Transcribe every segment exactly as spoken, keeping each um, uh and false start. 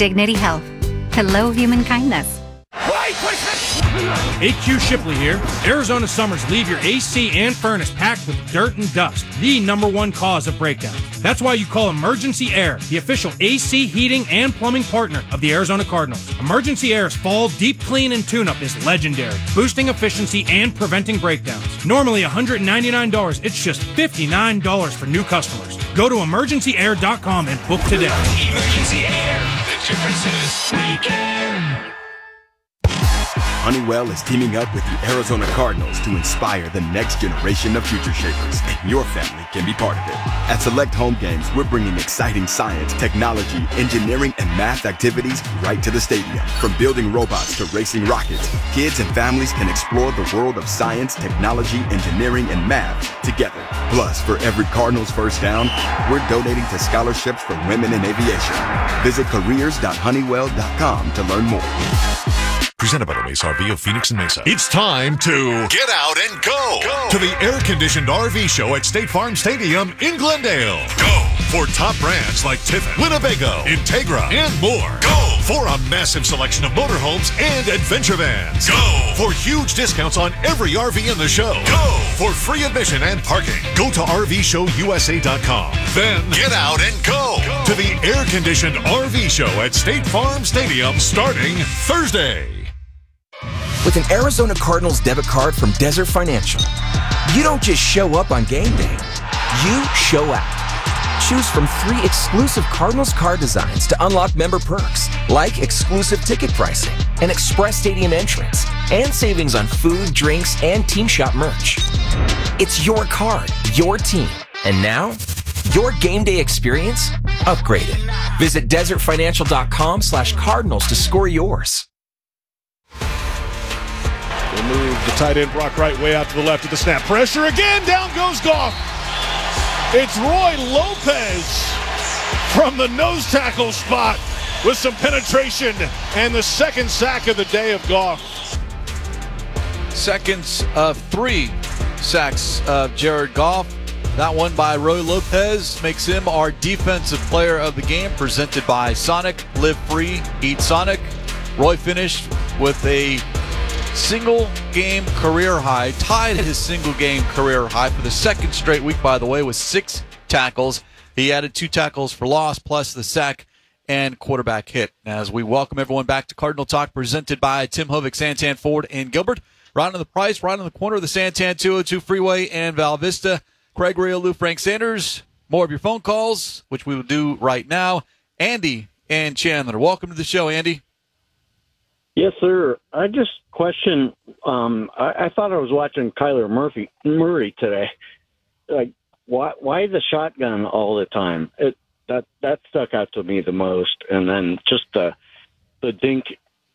Dignity Health. Hello, human kindness. A Q Shipley here. Arizona summers leave your A C and furnace packed with dirt and dust, the number one cause of breakdowns. That's why you call Emergency Air, the official A C heating and plumbing partner of the Arizona Cardinals. Emergency Air's fall deep clean and tune-up is legendary, boosting efficiency and preventing breakdowns. Normally one hundred ninety-nine dollars, it's just fifty-nine dollars for new customers. Go to emergency air dot com and book today. Emergency Air, the difference is we care. Honeywell is teaming up with the Arizona Cardinals to inspire the next generation of future shapers, and your family can be part of it. At select home games, we're bringing exciting science, technology, engineering, and math activities right to the stadium. From building robots to racing rockets, kids and families can explore the world of science, technology, engineering, and math together. Plus, for every Cardinals first down, we're donating to scholarships for women in aviation. Visit careers dot honeywell dot com to learn more. Presented by the Mesa R V of Phoenix and Mesa. It's time to get out and go, go to the air-conditioned R V show at State Farm Stadium in Glendale. Go for top brands like Tiffin, Winnebago, Integra, and more. Go for a massive selection of motorhomes and adventure vans. Go for huge discounts on every R V in the show. Go for free admission and parking. Go to R V show U S A dot com. Then get out and go, go to the air-conditioned R V show at State Farm Stadium starting Thursday. With an Arizona Cardinals debit card from Desert Financial, you don't just show up on game day, you show out. Choose from three exclusive Cardinals card designs to unlock member perks, like exclusive ticket pricing, an express stadium entrance, and savings on food, drinks, and team shop merch. It's your card, your team, and now, your game day experience upgraded. Visit desert financial dot com slash cardinals to score yours. They move the tight end Brock Wright way out to the left of the snap. Pressure again. Down goes Goff. It's Roy Lopez from the nose tackle spot with some penetration and the second sack of the day of Goff. Seconds of three sacks of Jared Goff. That one by Roy Lopez makes him our defensive player of the game, presented by Sonic. Live free, eat Sonic. Roy finished with a single game career high, tied his single game career high for the second straight week, by the way, with six tackles. He added two tackles for loss, plus the sack and quarterback hit. As we welcome everyone back to Cardinal Talk, presented by Tim Hovick, Santan Ford, and Gilbert. Right on the price, right on the corner of the Santan two oh two Freeway and Val Vista. Craig Riolu, Frank Sanders. More of your phone calls, which we will do right now. Andy and Chandler, welcome to the show, Andy. Yes, sir. I just question. Um, I, I thought I was watching Kyler Murphy Murray today. Like, why? Why the shotgun all the time? It that that stuck out to me the most. And then just the the dink.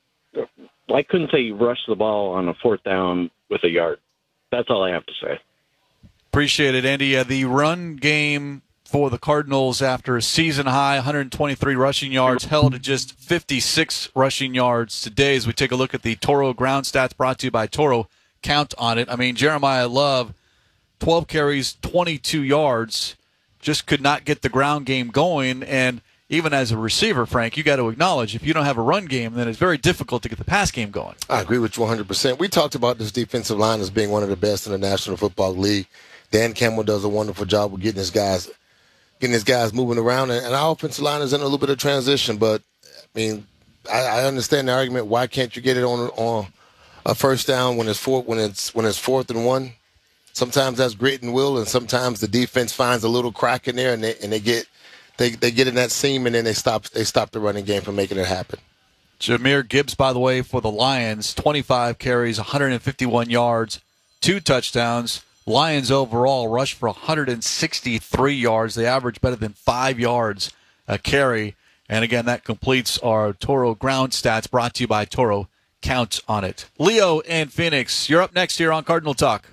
Why couldn't they rush the ball on a fourth down with a yard? That's all I have to say. Appreciate it, Andy. Uh, the run game for the Cardinals after a season-high one hundred twenty-three rushing yards, held to just fifty-six rushing yards today. As we take a look at the Toro ground stats brought to you by Toro, count on it. I mean, Jeremiah Love, twelve carries, twenty-two yards, just could not get the ground game going. And even as a receiver, Frank, you got to acknowledge, if you don't have a run game, then it's very difficult to get the pass game going. I agree with you one hundred percent. We talked about this defensive line as being one of the best in the National Football League. Dan Campbell does a wonderful job with getting his guys getting his guys moving around, and our offensive line is in a little bit of transition. But I mean, I, I understand the argument. Why can't you get it on on a first down when it's four, when it's when it's fourth and one? Sometimes that's grit and will, and sometimes the defense finds a little crack in there, and they and they get they they get in that seam, and then they stop they stop the running game from making it happen. Jahmyr Gibbs, by the way, for the Lions, twenty-five carries, one hundred fifty-one yards, two touchdowns. Lions overall rushed for one hundred sixty-three yards. They average better than five yards a carry. And again, that completes our Toro ground stats brought to you by Toro. Count on it. Leo and Phoenix, you're up next here on Cardinal Talk.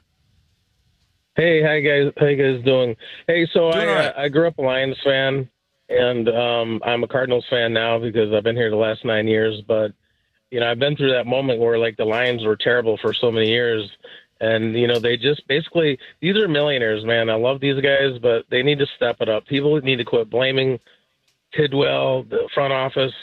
Hey, how you guys? How you guys doing? Hey, so doing I right. uh, I grew up a Lions fan, and um, I'm a Cardinals fan now because I've been here the last nine years. But you know, I've been through that moment where like the Lions were terrible for so many years. And, you know, they just basically, these are millionaires, man. I love these guys, but they need to step it up. People need to quit blaming Tidwell, the front office,